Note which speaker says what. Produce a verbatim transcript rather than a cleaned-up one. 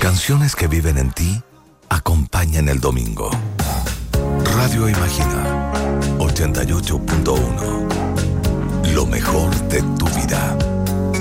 Speaker 1: canciones que viven en ti acompañan el domingo. Radio Imagina ochenta y ocho punto uno. Lo mejor de tu vida.